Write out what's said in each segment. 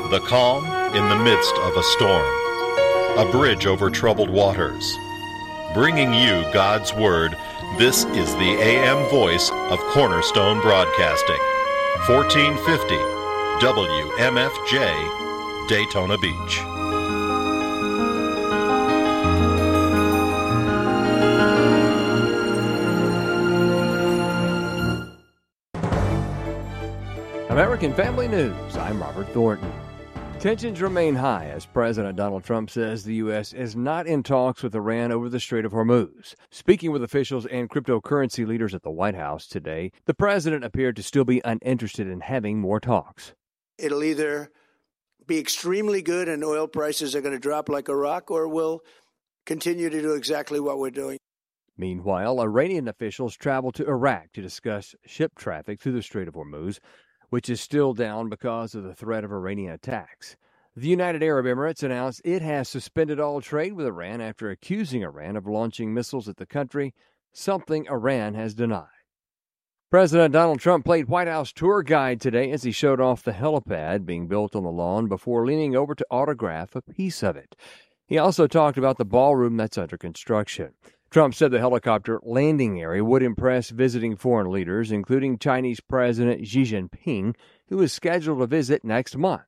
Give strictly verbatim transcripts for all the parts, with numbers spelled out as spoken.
The calm in the midst of a storm. A bridge over troubled waters. Bringing you God's Word, this is the A M voice of Cornerstone Broadcasting. fourteen fifty W M F J, Daytona Beach. American Family News, I'm Robert Thornton. Tensions remain high as President Donald Trump says the U S is not in talks with Iran over the Strait of Hormuz. Speaking with officials and cryptocurrency leaders at the White House today, the president appeared to still be uninterested in having more talks. It'll either be extremely good and oil prices are going to drop like a rock, or we'll continue to do exactly what we're doing. Meanwhile, Iranian officials traveled to Iraq to discuss ship traffic through the Strait of Hormuz, which is still down because of the threat of Iranian attacks. The United Arab Emirates announced it has suspended all trade with Iran after accusing Iran of launching missiles at the country, something Iran has denied. President Donald Trump played White House tour guide today as he showed off the helipad being built on the lawn before leaning over to autograph a piece of it. He also talked about the ballroom that's under construction. Trump said the helicopter landing area would impress visiting foreign leaders, including Chinese President Xi Jinping, who is scheduled to visit next month.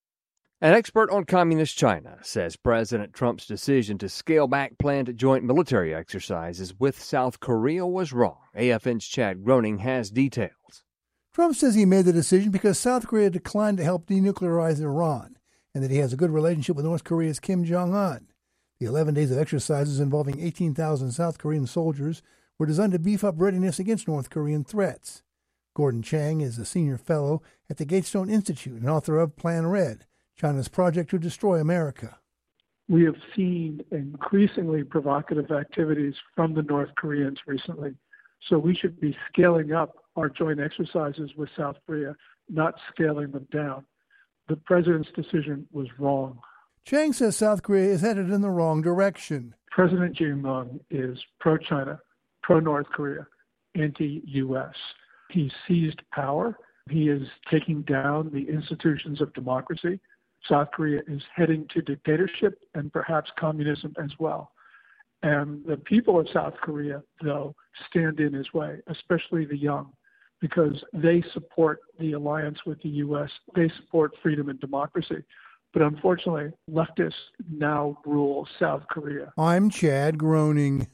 An expert on communist China says President Trump's decision to scale back planned joint military exercises with South Korea was wrong. A F N's Chad Groening has details. Trump says he made the decision because South Korea declined to help denuclearize Iran, and that he has a good relationship with North Korea's Kim Jong-un. The eleven days of exercises involving eighteen thousand South Korean soldiers were designed to beef up readiness against North Korean threats. Gordon Chang is a senior fellow at the Gatestone Institute and author of Plan Red, China's project to destroy America. We have seen increasingly provocative activities from the North Koreans recently, so we should be scaling up our joint exercises with South Korea, not scaling them down. The president's decision was wrong. Chang says South Korea is headed in the wrong direction. President Jae-myung is pro-China, pro-North Korea, anti-U S. He seized power. He is taking down the institutions of democracy. South Korea is heading to dictatorship and perhaps communism as well. And the people of South Korea, though, stand in his way, especially the young, because they support the alliance with the U S. They support freedom and democracy. But unfortunately, leftists now rule South Korea. I'm Chad Groening.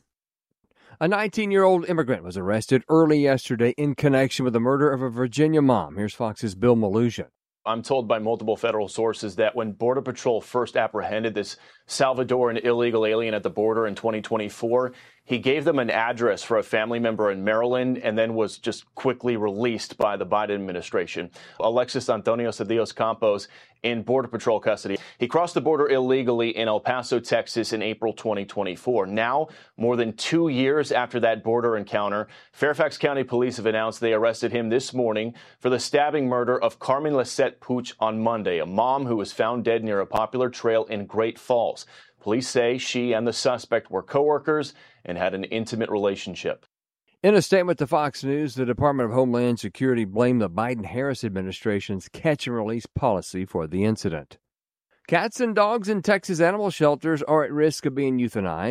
A nineteen-year-old immigrant was arrested early yesterday in connection with the murder of a Virginia mom. Here's Fox's Bill Malusian. I'm told by multiple federal sources that when Border Patrol first apprehended this Salvadoran illegal alien at the border in twenty twenty-four, he gave them an address for a family member in Maryland and then was just quickly released by the Biden administration. Alexis Antonio Cedillos Campos in Border Patrol custody. He crossed the border illegally in El Paso, Texas in April twenty twenty-four. Now, more than two years after that border encounter, Fairfax County Police have announced they arrested him this morning for the stabbing murder of Carmen Lisette Puch on Monday, a mom who was found dead near a popular trail in Great Falls. Police say she and the suspect were coworkers and had an intimate relationship. In a statement to Fox News, the Department of Homeland Security blamed the Biden-Harris administration's catch-and-release policy for the incident. Cats and dogs in Texas animal shelters are at risk of being euthanized